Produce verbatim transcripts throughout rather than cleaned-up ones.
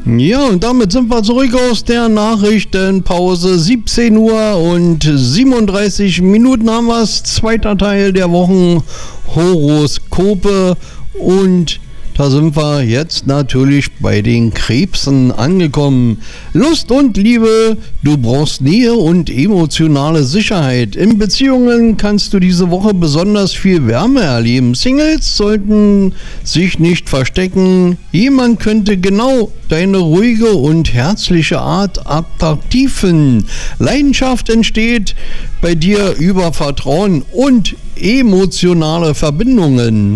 Ja, und damit sind wir zurück aus der Nachrichtenpause. siebzehn Uhr und siebenunddreißig Minuten haben wir es. Zweiter Teil der Wochenhoroskope. Und da sind wir jetzt natürlich bei den Krebsen angekommen. Lust und Liebe, du brauchst Nähe und emotionale Sicherheit. In Beziehungen kannst du diese Woche besonders viel Wärme erleben. Singles sollten sich nicht verstecken. Jemand könnte genau deine ruhige und herzliche Art attraktiv finden. Leidenschaft entsteht bei dir über Vertrauen und emotionale Verbindungen.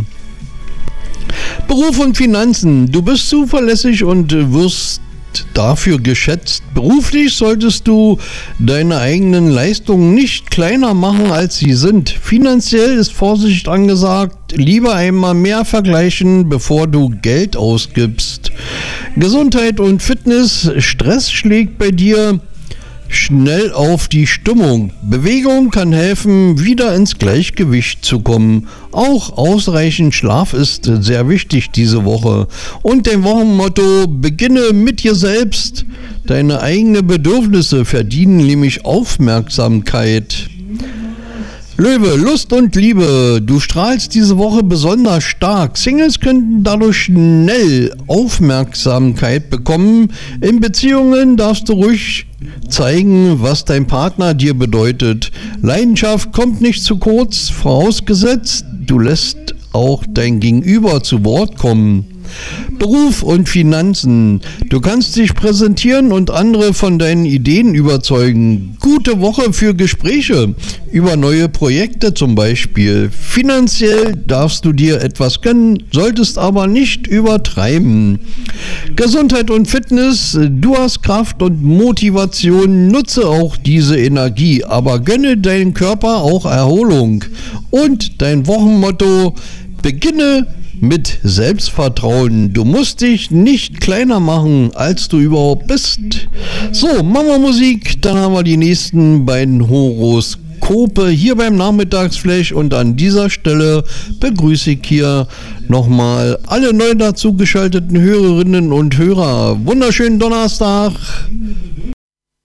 Beruf und Finanzen. Du bist zuverlässig und wirst dafür geschätzt. Beruflich solltest du deine eigenen Leistungen nicht kleiner machen, als sie sind. Finanziell ist Vorsicht angesagt. Lieber einmal mehr vergleichen, bevor du Geld ausgibst. Gesundheit und Fitness. Stress schlägt bei dir schnell auf die Stimmung. Bewegung kann helfen, wieder ins Gleichgewicht zu kommen. Auch ausreichend Schlaf ist sehr wichtig diese Woche. Und dein Wochenmotto: Beginne mit dir selbst. Deine eigenen Bedürfnisse verdienen nämlich Aufmerksamkeit. Löwe, Lust und Liebe. Du strahlst diese Woche besonders stark. Singles könnten dadurch schnell Aufmerksamkeit bekommen. In Beziehungen darfst du ruhig zeigen, was dein Partner dir bedeutet. Leidenschaft kommt nicht zu kurz, vorausgesetzt, du lässt auch dein Gegenüber zu Wort kommen. Beruf und Finanzen. Du kannst dich präsentieren und andere von deinen Ideen überzeugen. Gute Woche für Gespräche über neue Projekte zum Beispiel. Finanziell darfst du dir etwas gönnen, solltest aber nicht übertreiben. Gesundheit und Fitness. Du hast Kraft und Motivation, nutze auch diese Energie, aber gönne deinem Körper auch Erholung. Und dein Wochenmotto: Beginne mit Selbstvertrauen. Du musst dich nicht kleiner machen, als du überhaupt bist. So, machen wir Musik, dann haben wir die nächsten beiden Horoskope hier beim Nachmittagsflash, und an dieser Stelle begrüße ich hier nochmal alle neu dazugeschalteten Hörerinnen und Hörer. Wunderschönen Donnerstag.